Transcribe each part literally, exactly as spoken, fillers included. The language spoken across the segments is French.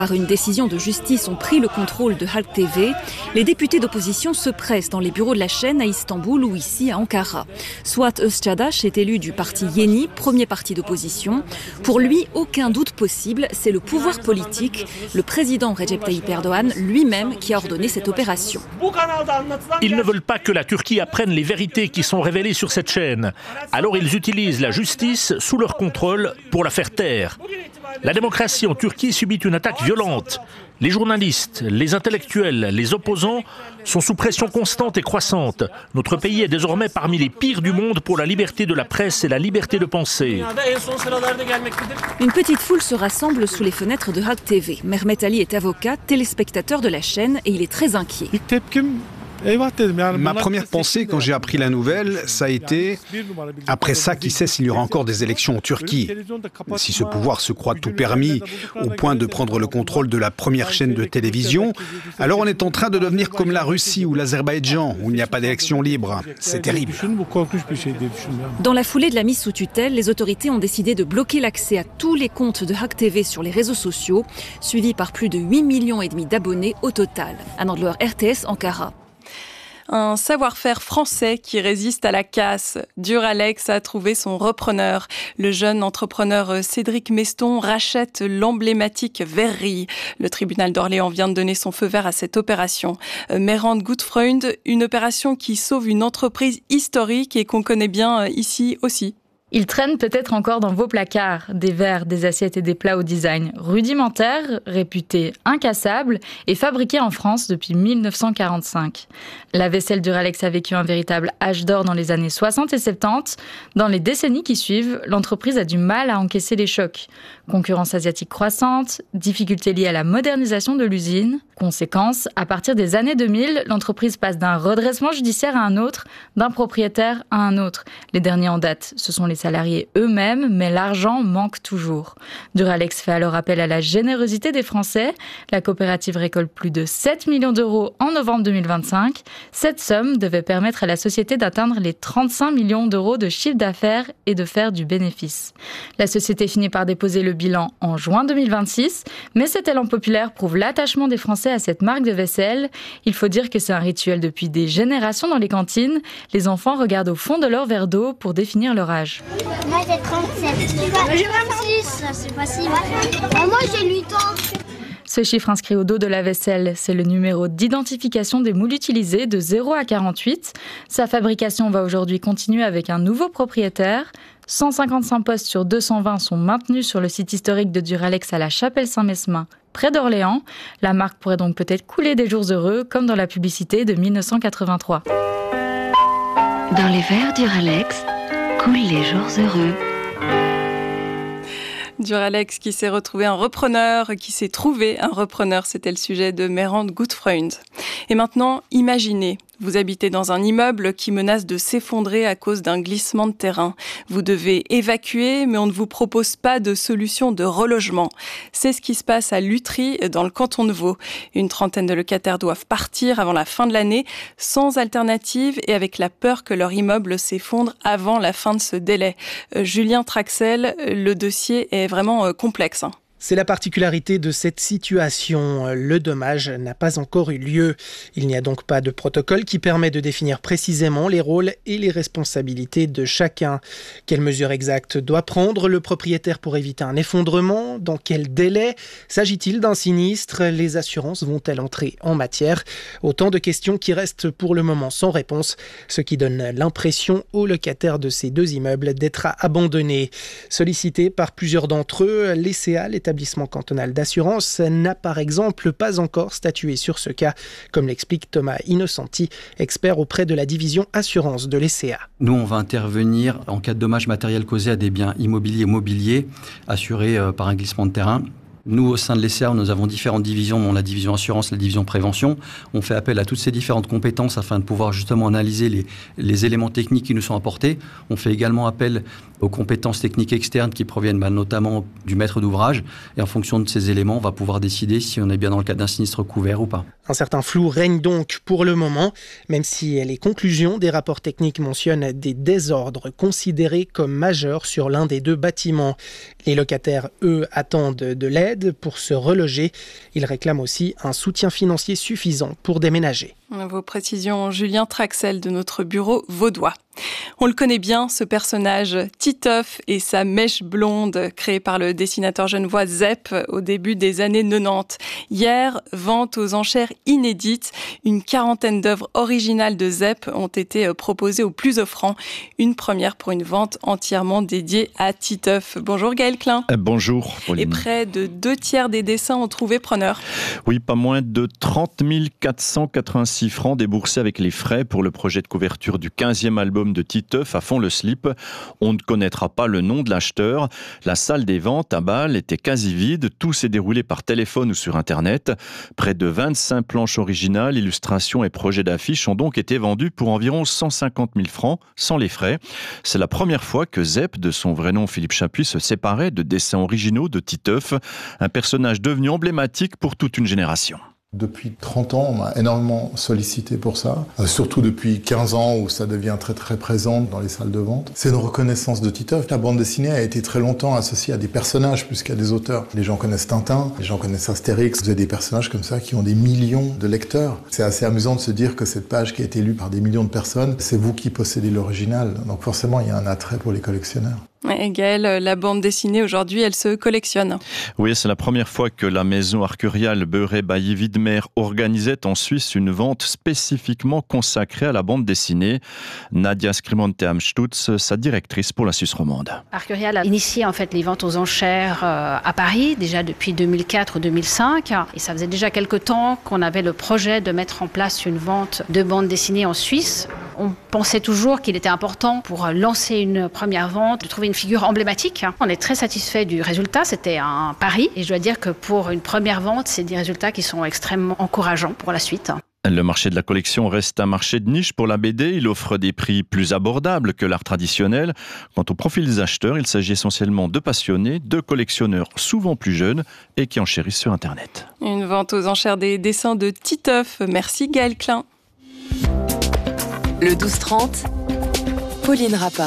Par une décision de justice, ont pris le contrôle de Halk T V. Les députés d'opposition se pressent dans les bureaux de la chaîne à Istanbul ou ici à Ankara. Suat Özçadaş est élu du parti Yeni, premier parti d'opposition. Pour lui, aucun doute possible, c'est le pouvoir politique, le président Recep Tayyip Erdoğan lui-même qui a ordonné cette opération. Ils ne veulent pas que la Turquie apprenne les vérités qui sont révélées sur cette chaîne. Alors ils utilisent la justice sous leur contrôle pour la faire taire. La démocratie en Turquie subit une attaque violente. Les journalistes, les intellectuels, les opposants sont sous pression constante et croissante. Notre pays est désormais parmi les pires du monde pour la liberté de la presse et la liberté de penser. Une petite foule se rassemble sous les fenêtres de Halk T V. Mehmet Ali est avocat, téléspectateur de la chaîne et il est très inquiet. Ma première pensée quand j'ai appris la nouvelle, ça a été « après ça, qui sait s'il y aura encore des élections en Turquie ?» Si ce pouvoir se croit tout permis au point de prendre le contrôle de la première chaîne de télévision, alors on est en train de devenir comme la Russie ou l'Azerbaïdjan, où il n'y a pas d'élection libre. C'est terrible. Dans la foulée de la mise sous tutelle, les autorités ont décidé de bloquer l'accès à tous les comptes de Halk T V sur les réseaux sociaux, suivis par plus de huit millions et demi d'abonnés au total. Anne Andler, R T S, Ankara. Un savoir-faire français qui résiste à la casse. Duralex a trouvé son repreneur. Le jeune entrepreneur Cédric Meston rachète l'emblématique verrerie. Le tribunal d'Orléans vient de donner son feu vert à cette opération. Meerend Gutfreund, une opération qui sauve une entreprise historique et qu'on connaît bien ici aussi. Ils traînent peut-être encore dans vos placards, des verres, des assiettes et des plats au design rudimentaire, réputés incassables et fabriqués en France depuis mille neuf cent quarante-cinq. La vaisselle Duralex a vécu un véritable âge d'or dans les années soixante et soixante-dix. Dans les décennies qui suivent, l'entreprise a du mal à encaisser les chocs. Concurrence asiatique croissante, difficultés liées à la modernisation de l'usine. Conséquence, à partir des années deux mille, l'entreprise passe d'un redressement judiciaire à un autre, d'un propriétaire à un autre. Les derniers en date, ce sont les salariés eux-mêmes, mais l'argent manque toujours. Duralex fait alors appel à la générosité des Français. La coopérative récolte plus de sept millions d'euros en novembre deux mille vingt-cinq. Cette somme devait permettre à la société d'atteindre les trente-cinq millions d'euros de chiffre d'affaires et de faire du bénéfice. La société finit par déposer le bilan en juin deux mille vingt-six, mais cet élan populaire prouve l'attachement des Français à cette marque de vaisselle. Il faut dire que c'est un rituel depuis des générations dans les cantines. Les enfants regardent au fond de leur verre d'eau pour définir leur âge. Moi j'ai trente-sept. Moi j'ai vingt-six, c'est facile. Moi j'ai huit ans. Ce chiffre inscrit au dos de la vaisselle, c'est le numéro d'identification des moules utilisés de zéro à quarante-huit. Sa fabrication va aujourd'hui continuer avec un nouveau propriétaire. cent cinquante-cinq postes sur deux cent vingt sont maintenus sur le site historique de Duralex à la Chapelle-Saint-Mesmin, près d'Orléans. La marque pourrait donc peut-être couler des jours heureux, comme dans la publicité de mille neuf cent quatre-vingt-trois. Dans les verres Duralex, coulent les jours heureux. Duralex qui s'est retrouvé un repreneur, qui s'est trouvé un repreneur, c'était le sujet de Meerend Gutfreund. Et maintenant, imaginez, vous habitez dans un immeuble qui menace de s'effondrer à cause d'un glissement de terrain. Vous devez évacuer, mais on ne vous propose pas de solution de relogement. C'est ce qui se passe à Lutry, dans le canton de Vaud. Une trentaine de locataires doivent partir avant la fin de l'année, sans alternative et avec la peur que leur immeuble s'effondre avant la fin de ce délai. Euh, Julien Traxel, le dossier est vraiment euh, complexe, hein. C'est la particularité de cette situation. Le dommage n'a pas encore eu lieu. Il n'y a donc pas de protocole qui permet de définir précisément les rôles et les responsabilités de chacun. Quelles mesures exactes doit prendre le propriétaire pour éviter un effondrement ? Dans quel délai ? S'agit-il d'un sinistre ? Les assurances vont-elles entrer en matière ? Autant de questions qui restent pour le moment sans réponse, ce qui donne l'impression aux locataires de ces deux immeubles d'être abandonnés. Sollicités par plusieurs d'entre eux, l'E C A, l'établissement cantonal d'assurance, n'a par exemple pas encore statué sur ce cas, comme l'explique Thomas Innocenti, expert auprès de la division assurance de l'E C A. Nous, on va intervenir en cas de dommages matériels causés à des biens immobiliers ou mobiliers assurés par un glissement de terrain. Nous, au sein de l'E C A, nous avons différentes divisions, dont la division assurance, la division prévention. On fait appel à toutes ces différentes compétences afin de pouvoir justement analyser les, les éléments techniques qui nous sont apportés. On fait également appel aux compétences techniques externes qui proviennent bah, notamment du maître d'ouvrage. Et en fonction de ces éléments, on va pouvoir décider si on est bien dans le cadre d'un sinistre couvert ou pas. Un certain flou règne donc pour le moment, même si les conclusions des rapports techniques mentionnent des désordres considérés comme majeurs sur l'un des deux bâtiments. Les locataires, eux, attendent de l'aide. l'aide pour se reloger. Il réclame aussi un soutien financier suffisant pour déménager. Vos précisions, Julien Traxel de notre bureau vaudois. On le connaît bien, ce personnage, Titeuf et sa mèche blonde, créée par le dessinateur genevois Zepp au début des années quatre-vingt-dix. Hier, vente aux enchères inédites. Une quarantaine d'œuvres originales de Zepp ont été proposées au plus offrant. Une première pour une vente entièrement dédiée à Titeuf. Bonjour Gaël Klein. Euh, bonjour Pauline. Et près de deux tiers des dessins ont trouvé preneur. Oui, pas moins de trente mille quatre cent quatre-vingt-six francs déboursés avec les frais pour le projet de couverture du quinzième album de Titeuf à fond le slip. On ne connaîtra pas le nom de l'acheteur. La salle des ventes à Bâle était quasi vide. Tout s'est déroulé par téléphone ou sur Internet. Près de vingt-cinq planches originales, illustrations et projets d'affiches ont donc été vendus pour environ cent cinquante mille francs sans les frais. C'est la première fois que Zepp, de son vrai nom Philippe Chapuis, se séparait de dessins originaux de Titeuf, un personnage devenu emblématique pour toute une génération. Depuis trente ans, on m'a énormément sollicité pour ça, euh, surtout depuis quinze ans où ça devient très très présent dans les salles de vente. C'est une reconnaissance de Titeuf. La bande dessinée a été très longtemps associée à des personnages plus qu'à des auteurs. Les gens connaissent Tintin, les gens connaissent Astérix. Vous avez des personnages comme ça qui ont des millions de lecteurs. C'est assez amusant de se dire que cette page qui a été lue par des millions de personnes, c'est vous qui possédez l'original. Donc forcément, il y a un attrait pour les collectionneurs. Et Gaël, la bande dessinée aujourd'hui, elle se collectionne. Oui, c'est la première fois que la maison arcuriale Beuret-Bailly-Widmer organisait en Suisse une vente spécifiquement consacrée à la bande dessinée. Nadia Skrimonte-Amstutz, sa directrice pour la Suisse romande. Arcurial a initié en fait les ventes aux enchères à Paris, déjà depuis deux mille quatre ou deux mille cinq. Et ça faisait déjà quelque temps qu'on avait le projet de mettre en place une vente de bande dessinée en Suisse. On pensait toujours qu'il était important pour lancer une première vente de trouver une figure emblématique. On est très satisfait du résultat, c'était un pari. Et je dois dire que pour une première vente, c'est des résultats qui sont extrêmement encourageants pour la suite. Le marché de la collection reste un marché de niche pour la B D. Il offre des prix plus abordables que l'art traditionnel. Quant au profil des acheteurs, il s'agit essentiellement de passionnés, de collectionneurs souvent plus jeunes et qui enchérissent sur Internet. Une vente aux enchères des dessins de Titeuf. Merci Gaël Klein. Le douze trente, Pauline Rappa.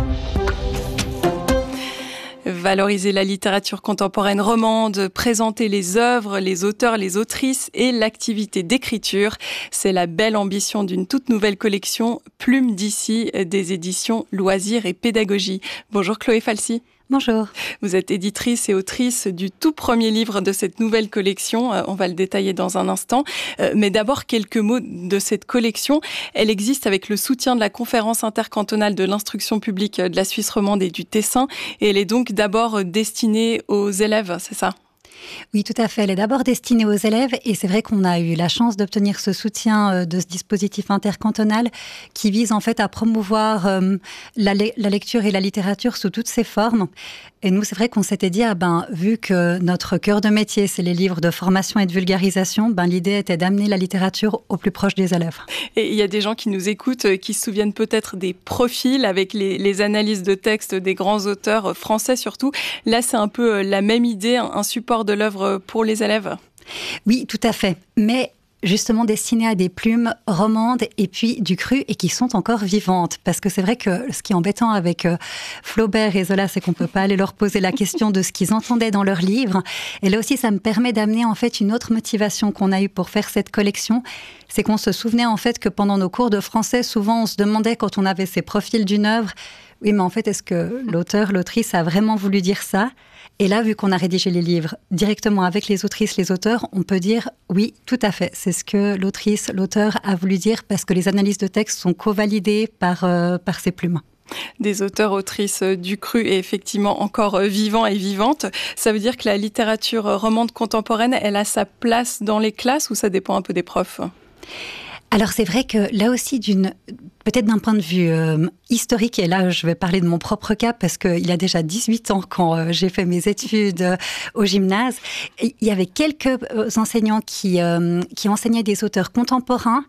Valoriser la littérature contemporaine romande, présenter les œuvres, les auteurs, les autrices et l'activité d'écriture. C'est la belle ambition d'une toute nouvelle collection Plume d'ici des éditions Loisirs et Pédagogie. Bonjour Chloé Falsi. Bonjour. Vous êtes éditrice et autrice du tout premier livre de cette nouvelle collection. On va le détailler dans un instant. Mais d'abord, quelques mots de cette collection. Elle existe avec le soutien de la Conférence intercantonale de l'instruction publique de la Suisse romande et du Tessin. Et elle est donc d'abord destinée aux élèves, c'est ça ? Oui, tout à fait. Elle est d'abord destinée aux élèves et c'est vrai qu'on a eu la chance d'obtenir ce soutien de ce dispositif intercantonal qui vise en fait à promouvoir euh, la, la lecture et la littérature sous toutes ses formes. Et nous, c'est vrai qu'on s'était dit, ah ben, vu que notre cœur de métier, c'est les livres de formation et de vulgarisation, ben, l'idée était d'amener la littérature au plus proche des élèves. Et il y a des gens qui nous écoutent, qui se souviennent peut-être des profils avec les, les analyses de textes des grands auteurs français surtout. Là, c'est un peu la même idée, un support de l'œuvre pour les élèves. Oui, tout à fait. Mais justement destinées à des plumes romandes et puis du cru et qui sont encore vivantes. Parce que c'est vrai que ce qui est embêtant avec euh, Flaubert et Zola, c'est qu'on ne peut pas aller leur poser la question de ce qu'ils entendaient dans leurs livres. Et là aussi, ça me permet d'amener en fait une autre motivation qu'on a eue pour faire cette collection. C'est qu'on se souvenait en fait que pendant nos cours de français, souvent on se demandait quand on avait ces profils d'une œuvre, oui mais en fait est-ce que l'auteur, l'autrice a vraiment voulu dire ça ? Et là, vu qu'on a rédigé les livres directement avec les autrices, les auteurs, on peut dire oui, tout à fait. C'est ce que l'autrice, l'auteur a voulu dire parce que les analyses de texte sont co-validées par, euh, par ces plumes. Des auteurs, autrices du cru et effectivement encore vivants et vivantes. Ça veut dire que la littérature romande contemporaine, elle a sa place dans les classes ou ça dépend un peu des profs ? Alors c'est vrai que là aussi, d'une, peut-être d'un point de vue euh, historique, et là je vais parler de mon propre cas parce qu'il y a déjà dix-huit ans quand euh, j'ai fait mes études euh, au gymnase, il y avait quelques enseignants qui, euh, qui enseignaient des auteurs contemporains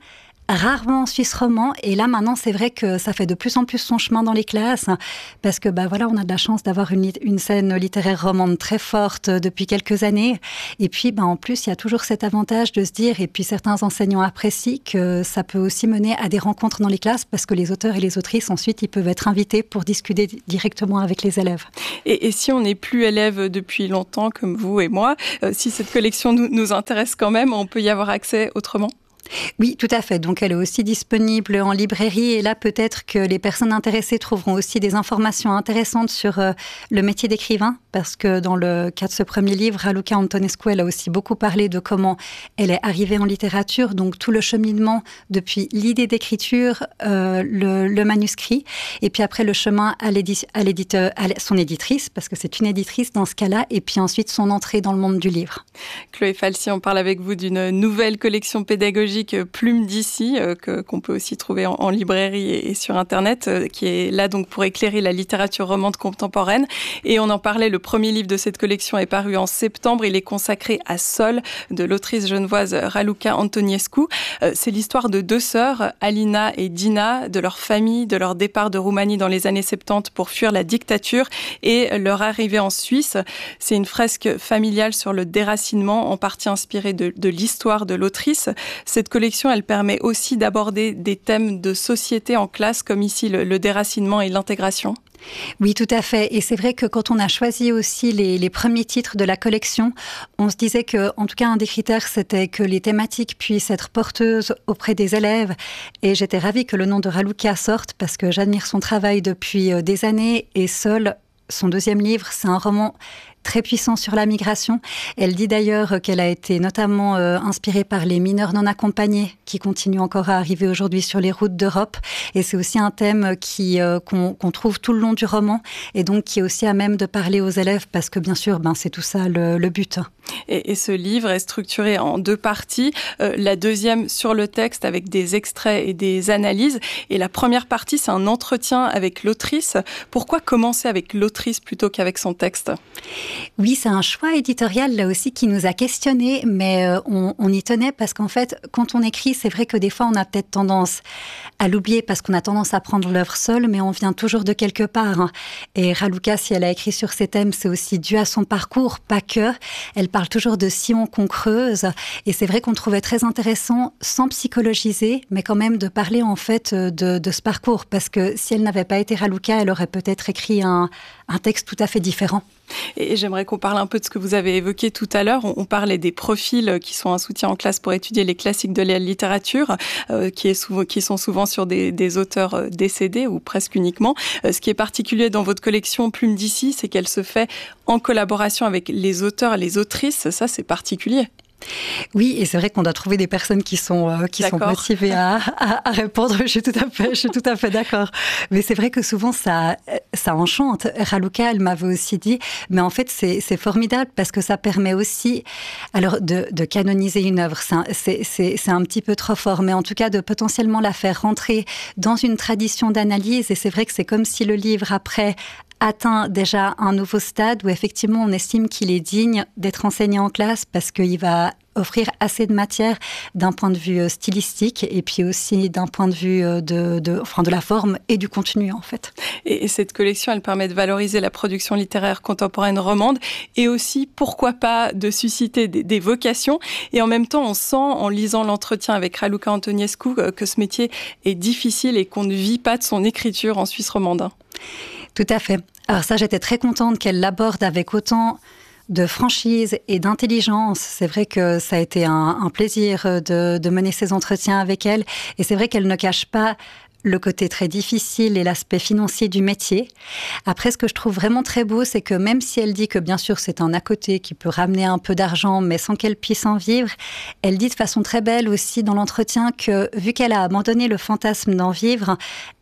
Rarement en Suisse romand, et là maintenant c'est vrai que ça fait de plus en plus son chemin dans les classes, parce que bah voilà, on a de la chance d'avoir une, une scène littéraire romande très forte depuis quelques années, et puis bah, en plus il y a toujours cet avantage de se dire, et puis certains enseignants apprécient que ça peut aussi mener à des rencontres dans les classes, parce que les auteurs et les autrices ensuite ils peuvent être invités pour discuter directement avec les élèves. Et, et si on n'est plus élève depuis longtemps comme vous et moi, euh, si cette collection nous, nous intéresse quand même, on peut y avoir accès autrement ? Oui, tout à fait. Donc, elle est aussi disponible en librairie. Et là, peut-être que les personnes intéressées trouveront aussi des informations intéressantes sur euh, le métier d'écrivain. Parce que dans le cas de ce premier livre, Raluca Antonescu, elle a aussi beaucoup parlé de comment elle est arrivée en littérature. Donc, tout le cheminement depuis l'idée d'écriture, euh, le, le manuscrit. Et puis après, le chemin à, l'édi- à, l'éditeur, à son éditrice, parce que c'est une éditrice dans ce cas-là. Et puis ensuite, son entrée dans le monde du livre. Chloé Falsi, on parle avec vous d'une nouvelle collection pédagogique Plume d'ici, euh, que, qu'on peut aussi trouver en, en librairie et, et sur Internet, euh, qui est là donc pour éclairer la littérature romande contemporaine. Et on en parlait, le premier livre de cette collection est paru en septembre. Il est consacré à Sol, de l'autrice genevoise Raluca Antonescu. Euh, c'est l'histoire de deux sœurs, Alina et Dina, de leur famille, de leur départ de Roumanie dans les années soixante-dix pour fuir la dictature et leur arrivée en Suisse. C'est une fresque familiale sur le déracinement, en partie inspirée de, de l'histoire de l'autrice. Cette collection, elle permet aussi d'aborder des thèmes de société en classe, comme ici le, le déracinement et l'intégration. Oui, tout à fait. Et c'est vrai que quand on a choisi aussi les, les premiers titres de la collection, on se disait que, en tout cas, un des critères, c'était que les thématiques puissent être porteuses auprès des élèves. Et j'étais ravie que le nom de Raluca sorte, parce que j'admire son travail depuis des années. Et Sol, son deuxième livre, c'est un roman très puissant sur la migration. Elle dit d'ailleurs qu'elle a été notamment euh, inspirée par les mineurs non accompagnés qui continuent encore à arriver aujourd'hui sur les routes d'Europe. Et c'est aussi un thème qui, euh, qu'on, qu'on trouve tout le long du roman et donc qui est aussi à même de parler aux élèves parce que bien sûr, ben, c'est tout ça le, le but. Et, et ce livre est structuré en deux parties. Euh, la deuxième sur le texte avec des extraits et des analyses. Et la première partie, c'est un entretien avec l'autrice. Pourquoi commencer avec l'autrice plutôt qu'avec son texte ? Oui, c'est un choix éditorial là aussi qui nous a questionnés, mais euh, on, on y tenait parce qu'en fait, quand on écrit, c'est vrai que des fois, on a peut-être tendance à l'oublier parce qu'on a tendance à prendre l'œuvre seule, mais on vient toujours de quelque part. Hein. Et Raluca, si elle a écrit sur ces thèmes, c'est aussi dû à son parcours, pas que. Elle parle toujours de sillons qu'on creuse. Et c'est vrai qu'on trouvait très intéressant, sans psychologiser, mais quand même de parler en fait de, de ce parcours. Parce que si elle n'avait pas été Raluca, elle aurait peut-être écrit un, un texte tout à fait différent. Et j'aimerais qu'on parle un peu de ce que vous avez évoqué tout à l'heure. On parlait des profils qui sont un soutien en classe pour étudier les classiques de la littérature, euh, qui, est souvent, qui sont souvent sur des, des auteurs décédés ou presque uniquement. Euh, ce qui est particulier dans votre collection Plume d'ici, c'est qu'elle se fait en collaboration avec les auteurs et les autrices. Ça, c'est particulier. Oui, et c'est vrai qu'on doit trouver des personnes qui sont euh, qui sont motivées à, à, à répondre. Je suis tout à fait, je suis tout à fait d'accord. Mais c'est vrai que souvent ça ça enchante. Raluca, elle m'avait aussi dit, mais en fait c'est c'est formidable parce que ça permet aussi, alors de, de canoniser une œuvre, c'est c'est c'est un petit peu trop fort, mais en tout cas de potentiellement la faire rentrer dans une tradition d'analyse. Et c'est vrai que c'est comme si le livre après atteint déjà un nouveau stade où effectivement on estime qu'il est digne d'être enseigné en classe parce qu'il va offrir assez de matière d'un point de vue stylistique et puis aussi d'un point de vue de, de, enfin de la forme et du contenu en fait. Et, et cette collection, elle permet de valoriser la production littéraire contemporaine romande et aussi, pourquoi pas, de susciter des, des vocations. Et en même temps, on sent, en lisant l'entretien avec Raluca Antonescu, que ce métier est difficile et qu'on ne vit pas de son écriture en Suisse romande. Tout à fait. Alors ça, j'étais très contente qu'elle l'aborde avec autant de franchise et d'intelligence. C'est vrai que ça a été un, un plaisir de, de mener ces entretiens avec elle. Et c'est vrai qu'elle ne cache pas le côté très difficile et l'aspect financier du métier. Après, ce que je trouve vraiment très beau, c'est que même si elle dit que bien sûr c'est un à côté qui peut ramener un peu d'argent, mais sans qu'elle puisse en vivre, elle dit de façon très belle aussi dans l'entretien que vu qu'elle a abandonné le fantasme d'en vivre,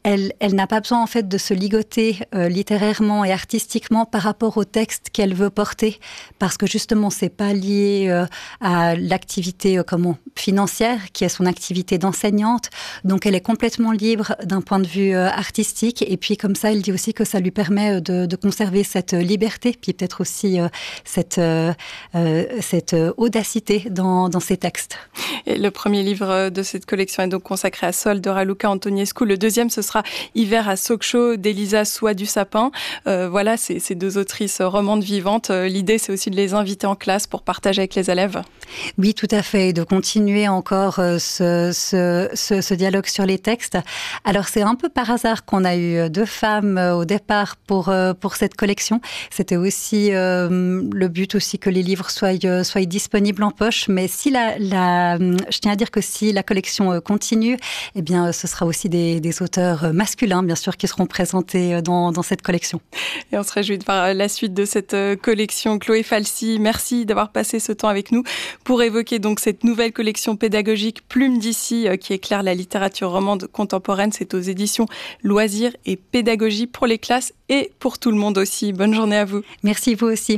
elle, elle n'a pas besoin en fait de se ligoter euh, littérairement et artistiquement par rapport au texte qu'elle veut porter, parce que justement c'est pas lié euh, à l'activité euh, comment financière qui est son activité d'enseignante, donc elle est complètement libre d'un point de vue euh, artistique, et puis comme ça elle dit aussi que ça lui permet de, de conserver cette liberté, puis peut-être aussi euh, cette, euh, euh, cette audacité dans, dans ses textes. Et le premier livre de cette collection est donc consacré à Sol de Raluca Antonescu. Le deuxième, ce sera Hiver à Sokcho d'Elisa Soie du Sapin. Euh, voilà, c'est ces deux autrices romandes vivantes. L'idée, c'est aussi de les inviter en classe pour partager avec les élèves. Oui, tout à fait, de continuer encore ce, ce, ce, ce dialogue sur les textes. Alors, c'est un peu par hasard qu'on a eu deux femmes au départ pour, pour cette collection. C'était aussi euh, le but aussi que les livres soient, soient disponibles en poche. Mais si la, la, je tiens à dire que si la collection continue, eh bien, ce sera aussi des, des auteurs masculins, bien sûr, qui seront présentés dans, dans cette collection. Et on se réjouit de voir la suite de cette collection. Chloé Falsi, merci d'avoir passé ce temps avec nous pour évoquer donc cette nouvelle collection pédagogique Plume d'ici qui éclaire la littérature romande contemporaine. C'est aux éditions Loisirs et Pédagogie pour les classes et pour tout le monde aussi. Bonne journée à vous. Merci, vous aussi.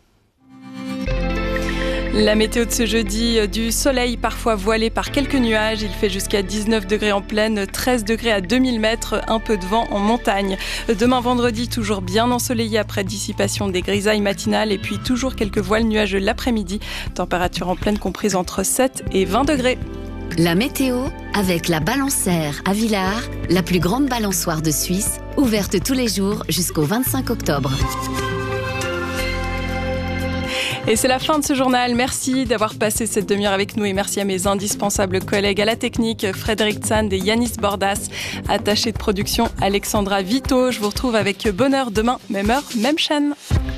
La météo de ce jeudi, du soleil parfois voilé par quelques nuages. Il fait jusqu'à dix-neuf degrés en plaine, treize degrés à deux mille mètres, un peu de vent en montagne. Demain vendredi, toujours bien ensoleillé après dissipation des grisailles matinales et puis toujours quelques voiles nuageux l'après-midi. Température en plaine comprise entre sept et vingt degrés. La météo avec la Balancère à Villars, la plus grande balançoire de Suisse, ouverte tous les jours jusqu'au vingt-cinq octobre. Et c'est la fin de ce journal. Merci d'avoir passé cette demi-heure avec nous et merci à mes indispensables collègues à la technique, Frédéric Tsand et Yanis Bordas. Attaché de production, Alexandra Vito. Je vous retrouve avec bonheur demain, même heure, même chaîne.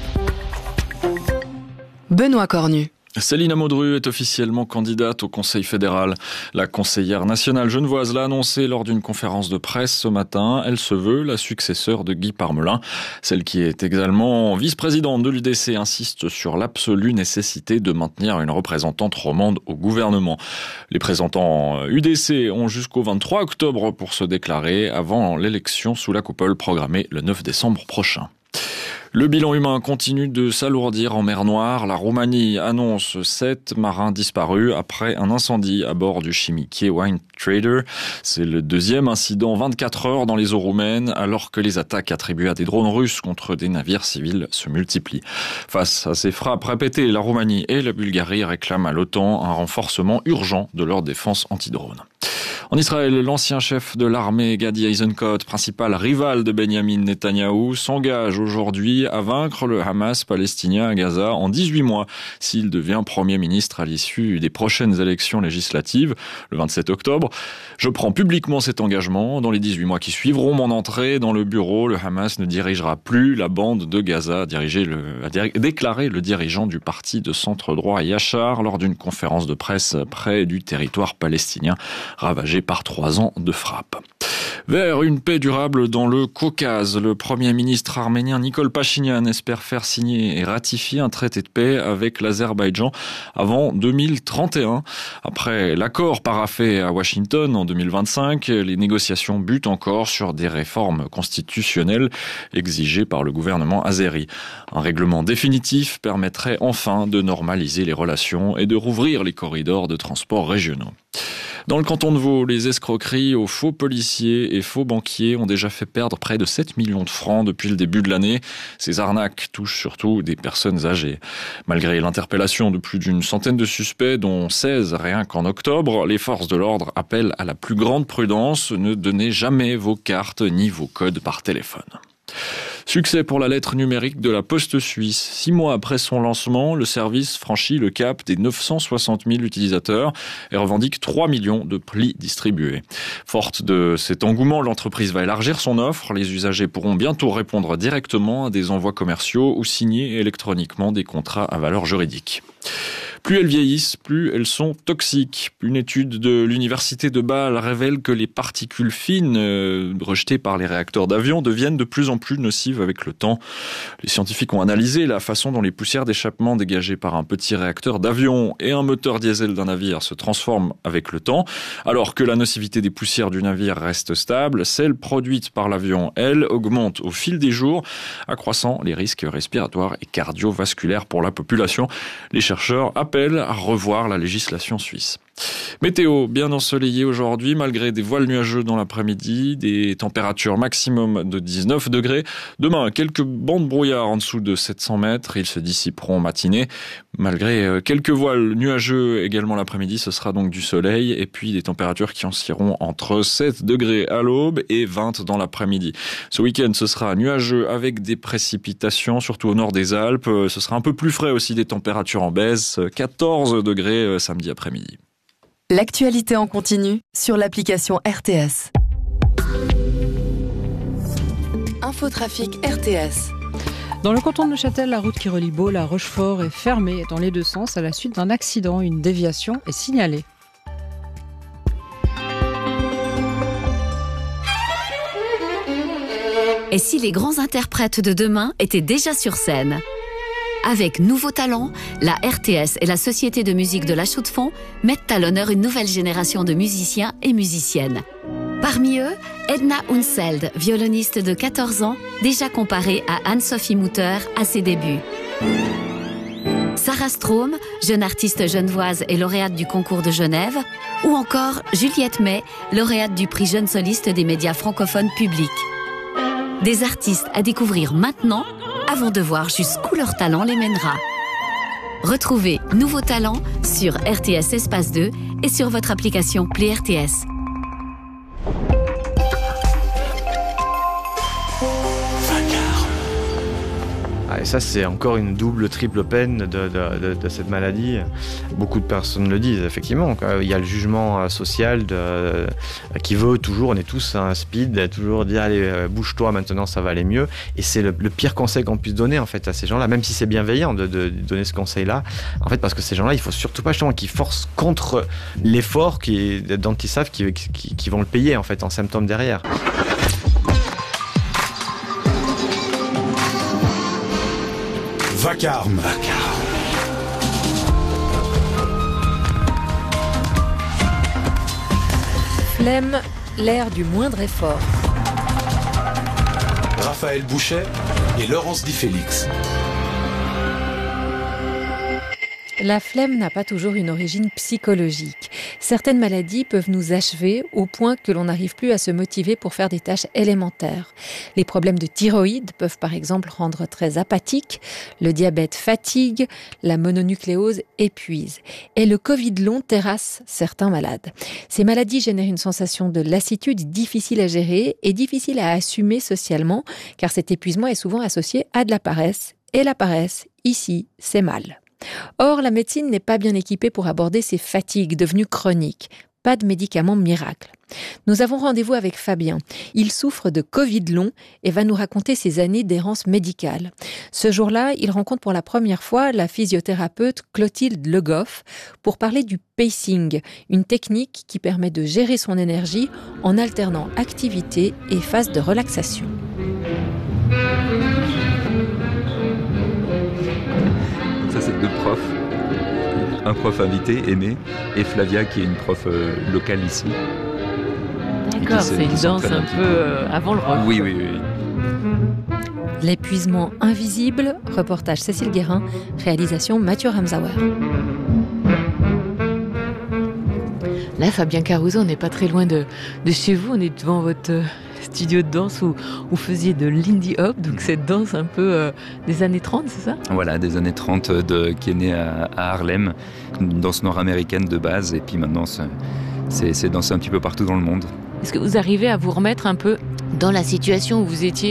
Benoît Cornu. Céline Amodru est officiellement candidate au Conseil fédéral. La conseillère nationale genevoise l'a annoncé lors d'une conférence de presse ce matin. Elle se veut la successeur de Guy Parmelin. Celle qui est également vice-présidente de l'U D C insiste sur l'absolue nécessité de maintenir une représentante romande au gouvernement. Les représentants U D C ont jusqu'au vingt-trois octobre pour se déclarer avant l'élection sous la coupole programmée le neuf décembre prochain. Le bilan humain continue de s'alourdir en mer Noire. La Roumanie annonce sept marins disparus après un incendie à bord du chimiquier Wine Trader. C'est le deuxième incident en vingt-quatre heures dans les eaux roumaines, alors que les attaques attribuées à des drones russes contre des navires civils se multiplient. Face à ces frappes répétées, la Roumanie et la Bulgarie réclament à l'OTAN un renforcement urgent de leur défense anti-drone. En Israël, l'ancien chef de l'armée, Gadi Eisenkot, principal rival de Benjamin Netanyahou, s'engage aujourd'hui à vaincre le Hamas palestinien à Gaza en dix-huit mois s'il devient Premier ministre à l'issue des prochaines élections législatives, le vingt-sept octobre. Je prends publiquement cet engagement. Dans les dix-huit mois qui suivront mon entrée dans le bureau, le Hamas ne dirigera plus la bande de Gaza, a, dirigé le, a déclaré le dirigeant du parti de centre-droit Yachar lors d'une conférence de presse près du territoire palestinien ravagé par trois ans de frappe. Vers une paix durable dans le Caucase, le Premier ministre arménien Nikol Pachinian espère faire signer et ratifier un traité de paix avec l'Azerbaïdjan avant deux mille trente et un. Après l'accord paraphé à Washington en deux mille vingt-cinq, les négociations butent encore sur des réformes constitutionnelles exigées par le gouvernement azéri. Un règlement définitif permettrait enfin de normaliser les relations et de rouvrir les corridors de transport régionaux. Dans le canton de Vaud, les escroqueries aux faux policiers et faux banquiers ont déjà fait perdre près de sept millions de francs depuis le début de l'année. Ces arnaques touchent surtout des personnes âgées. Malgré l'interpellation de plus d'une centaine de suspects, dont seize rien qu'en octobre, les forces de l'ordre appellent à la plus grande prudence. Ne donnez jamais vos cartes ni vos codes par téléphone. Succès pour la lettre numérique de la Poste suisse. Six mois après son lancement, le service franchit le cap des neuf cent soixante mille utilisateurs et revendique trois millions de plis distribués. Forte de cet engouement, l'entreprise va élargir son offre. Les usagers pourront bientôt répondre directement à des envois commerciaux ou signer électroniquement des contrats à valeur juridique. Plus elles vieillissent, plus elles sont toxiques. Une étude de l'université de Bâle révèle que les particules fines euh, rejetées par les réacteurs d'avion deviennent de plus en plus nocives avec le temps. Les scientifiques ont analysé la façon dont les poussières d'échappement dégagées par un petit réacteur d'avion et un moteur diesel d'un navire se transforment avec le temps. Alors que la nocivité des poussières du navire reste stable, celle produite par l'avion, elle, augmente au fil des jours, accroissant les risques respiratoires et cardiovasculaires pour la population. Les chercheurs appellent à revoir la législation suisse. Météo bien ensoleillée aujourd'hui, malgré des voiles nuageux dans l'après-midi, des températures maximum de dix-neuf degrés. Demain, quelques bancs de brouillard en dessous de sept cents mètres, ils se dissiperont en matinée. Malgré quelques voiles nuageux également l'après-midi, ce sera donc du soleil et puis des températures qui oscilleront entre sept degrés à l'aube et vingt dans l'après-midi. Ce week-end, ce sera nuageux avec des précipitations, surtout au nord des Alpes. Ce sera un peu plus frais aussi, des températures en baisse, quatorze degrés samedi après-midi. L'actualité en continu sur l'application R T S. Infotrafic R T S. Dans le canton de Neuchâtel, la route qui relie Baule à Rochefort est fermée dans les deux sens à la suite d'un accident. Une déviation est signalée. Et si les grands interprètes de demain étaient déjà sur scène ? Avec Nouveaux Talents, la R T S et la Société de musique de la Chaux-de-Fonds mettent à l'honneur une nouvelle génération de musiciens et musiciennes. Parmi eux, Edna Unseld, violoniste de quatorze ans, déjà comparée à Anne-Sophie Mutter à ses débuts. Sarah Strom, jeune artiste genevoise et lauréate du concours de Genève, ou encore Juliette May, lauréate du prix Jeune Soliste des médias francophones publics. Des artistes à découvrir maintenant, avant de voir jusqu'où leur talent les mènera. Retrouvez Nouveaux Talents sur R T S Espace deux et sur votre application Play R T S. Ah, et ça, c'est encore une double, triple peine de, de, de, de cette maladie. Beaucoup de personnes le disent, effectivement. Il y a le jugement social de, qui veut toujours, on est tous un speed, toujours dire allez, bouge-toi, maintenant ça va aller mieux. Et c'est le, le pire conseil qu'on puisse donner en fait, à ces gens-là, même si c'est bienveillant de, de, de donner ce conseil-là. En fait, parce que ces gens-là, il ne faut surtout pas justement qu'ils forcent contre l'effort qui, dont ils savent qu'ils, qu'ils, qu'ils vont le payer en, fait, en symptômes derrière. Vacarme. Flemme, l'air du moindre effort. Raphaël Bouchet et Laurence Di Félix. La flemme n'a pas toujours une origine psychologique. Certaines maladies peuvent nous achever au point que l'on n'arrive plus à se motiver pour faire des tâches élémentaires. Les problèmes de thyroïde peuvent par exemple rendre très apathique, le diabète fatigue, la mononucléose épuise. Et le Covid long terrasse certains malades. Ces maladies génèrent une sensation de lassitude difficile à gérer et difficile à assumer socialement, car cet épuisement est souvent associé à de la paresse. Et la paresse, ici, c'est mal. Or, la médecine n'est pas bien équipée pour aborder ces fatigues devenues chroniques. Pas de médicaments miracles. Nous avons rendez-vous avec Fabien. Il souffre de Covid long et va nous raconter ses années d'errance médicale. Ce jour-là, il rencontre pour la première fois la physiothérapeute Clotilde Le Goff pour parler du pacing, une technique qui permet de gérer son énergie en alternant activité et phase de relaxation. Ça, c'est deux profs. Un prof invité, Aimé, et Flavia, qui est une prof euh, locale ici. D'accord, c'est une danse un peu euh, avant le rock. Oui, oui, oui. L'épuisement invisible, reportage Cécile Guérin, réalisation Mathieu Ramsauer. Là, Fabien Caruso, on n'est pas très loin de, de chez vous, on est devant votre studio de danse où vous faisiez de Lindy Hop, donc cette danse un peu euh, des années trente, c'est ça ? Voilà, des années trente, de, qui est née à, à Harlem, une danse nord-américaine de base, et puis maintenant c'est, c'est, c'est dansé un petit peu partout dans le monde. Est-ce que vous arrivez à vous remettre un peu dans la situation où vous étiez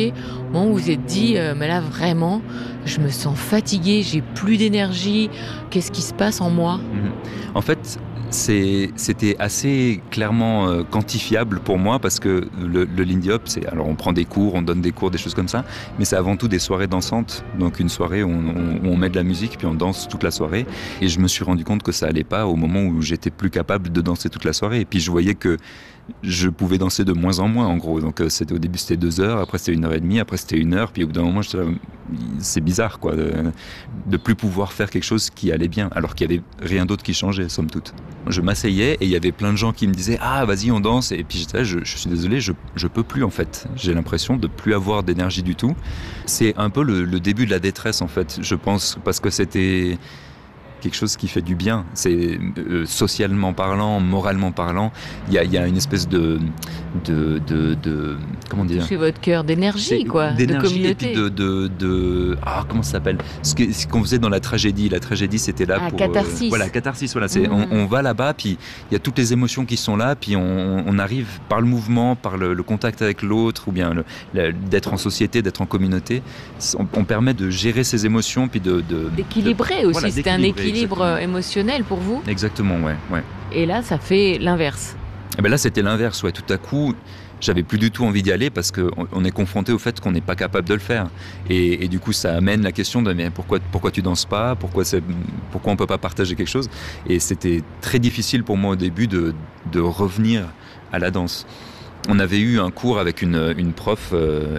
moment où vous vous êtes dit, euh, mais là vraiment, je me sens fatiguée, j'ai plus d'énergie, qu'est-ce qui se passe en moi ? Mmh. En fait, c'est, c'était assez clairement euh, quantifiable pour moi parce que le, le Lindy Hop, c'est, alors on prend des cours, on donne des cours, des choses comme ça, mais c'est avant tout des soirées dansantes. Donc une soirée où on, où on met de la musique puis on danse toute la soirée. Et je me suis rendu compte que ça allait pas au moment où j'étais plus capable de danser toute la soirée. Et puis je voyais que je pouvais danser de moins en moins en gros. Donc c'était, au début c'était deux heures, après c'était une heure et demie, après c'était une heure. Puis au bout d'un moment, je, c'est bizarre quoi, de, de plus pouvoir faire quelque chose qui allait bien, alors qu'il y avait rien d'autre qui changeait somme toute. Je m'asseyais et il y avait plein de gens qui me disaient « Ah, vas-y, on danse !» Et puis j'étais là, je, je suis désolé, je, je peux plus en fait. J'ai l'impression de plus avoir d'énergie du tout. C'est un peu le, le début de la détresse en fait, je pense, parce que c'était quelque chose qui fait du bien. C'est euh, socialement parlant, moralement parlant, il y a, y a une espèce de, de, de, de comment dire ? C'est votre cœur d'énergie, c'est, quoi, d'énergie, de communauté. Et puis de, de, de ah comment ça s'appelle ? Ce, que, ce qu'on faisait dans la tragédie. La tragédie, c'était là ah, pour catharsis. Euh, voilà, catharsis. Voilà, c'est, mmh. on, on va là-bas, puis il y a toutes les émotions qui sont là, puis on, on arrive par le mouvement, par le, le contact avec l'autre, ou bien le, le, d'être en société, d'être en communauté. On, on permet de gérer ses émotions, puis de, de d'équilibrer de, aussi. Voilà, c'était un équilibre Exactement. émotionnel pour vous. Exactement, ouais, ouais. Et là, ça fait l'inverse. Et ben là, c'était l'inverse, ouais. Tout à coup, j'avais plus du tout envie d'y aller parce qu'on on est confronté au fait qu'on n'est pas capable de le faire. Et, et du coup, ça amène la question de mais pourquoi, pourquoi tu danses pas ? Pourquoi, c'est, pourquoi on peut pas partager quelque chose ? Et c'était très difficile pour moi au début de, de revenir à la danse. On avait eu un cours avec une, une prof euh,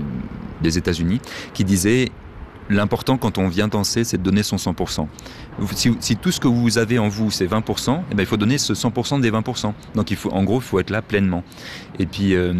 des États-Unis qui disait l'important quand on vient danser, c'est de donner son cent pour cent. Si, si tout ce que vous avez en vous, c'est vingt pour cent, eh ben, il faut donner ce cent pour cent des vingt pour cent. Donc il faut, en gros, il faut être là pleinement. Et puis, euh,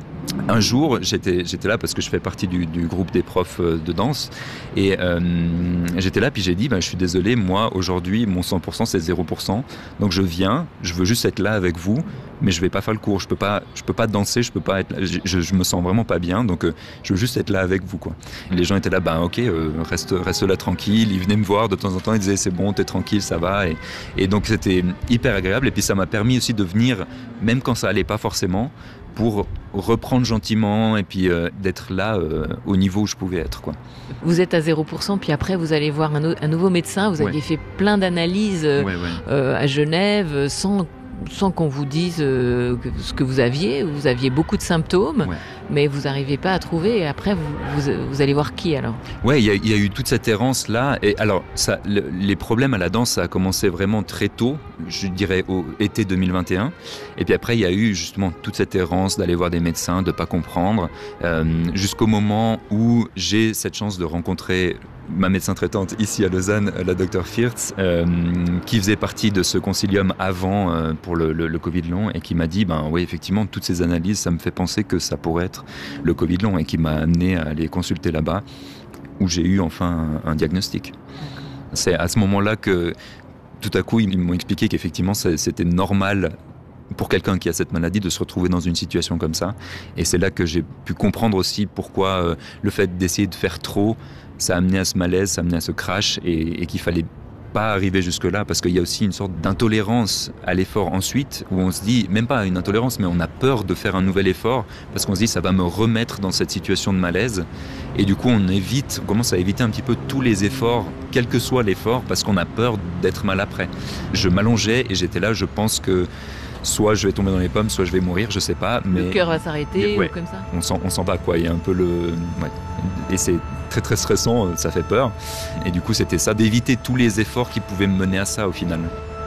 un jour, j'étais, j'étais là parce que je fais partie du, du groupe des profs de danse. Et euh, j'étais là, puis j'ai dit, ben, je suis désolé, moi, aujourd'hui, mon cent pour cent, c'est zéro pour cent. Donc je viens, je veux juste être là avec vous, mais je vais pas faire le cours. Je peux pas, je peux pas danser, je peux pas être là. Je, je, je me sens vraiment pas bien, donc euh, je veux juste être là avec vous, quoi. Les gens étaient là, ben ok, euh, reste, reste là tranquille. Ils venaient me voir de temps en temps, ils disaient, c'est bon, t'es tranquille, ça va. Et, et donc c'était hyper agréable. Et puis ça m'a permis aussi de venir, même quand ça allait pas forcément, pour reprendre gentiment et puis euh, d'être là euh, au niveau où je pouvais être, quoi. Vous êtes à zéro pour cent, puis après vous allez voir un, o- un nouveau médecin, vous ouais. aviez fait plein d'analyses euh, ouais, ouais. Euh, à Genève sans, sans qu'on vous dise euh, ce que vous aviez. Vous aviez beaucoup de symptômes, ouais. mais vous n'arrivez pas à trouver. Et après, vous, vous, vous allez voir qui alors ? Oui, il y, y a eu toute cette errance-là. Et alors, ça, le, les problèmes à la danse, ça a commencé vraiment très tôt, je dirais au été deux mille vingt et un. Et puis après, il y a eu justement toute cette errance d'aller voir des médecins, de ne pas comprendre, euh, jusqu'au moment où j'ai cette chance de rencontrer ma médecin traitante ici à Lausanne, la docteure Firtz, euh, qui faisait partie de ce concilium avant euh, pour le, le, le Covid long et qui m'a dit, ben oui, effectivement, toutes ces analyses, ça me fait penser que ça pourrait être le Covid long et qui m'a amené à aller consulter là-bas où j'ai eu enfin un, un diagnostic. C'est à ce moment-là que tout à coup, ils m'ont expliqué qu'effectivement, c'était normal pour quelqu'un qui a cette maladie de se retrouver dans une situation comme ça. Et c'est là que j'ai pu comprendre aussi pourquoi euh, le fait d'essayer de faire trop, ça a amené à ce malaise, ça a amené à ce crash et, et qu'il fallait pas arriver jusque-là parce qu'il y a aussi une sorte d'intolérance à l'effort ensuite où on se dit, même pas une intolérance, mais on a peur de faire un nouvel effort parce qu'on se dit ça va me remettre dans cette situation de malaise et du coup on évite, on commence à éviter un petit peu tous les efforts, quel que soit l'effort, parce qu'on a peur d'être mal après. Je m'allongeais et j'étais là, je pense que soit je vais tomber dans les pommes, soit je vais mourir, je sais pas. Mais le cœur va s'arrêter ouais, ou comme ça. On s'en, on s'en va quoi. Il y a un peu le, ouais. Et c'est très très stressant, ça fait peur. Et du coup c'était ça, d'éviter tous les efforts qui pouvaient me mener à ça au final.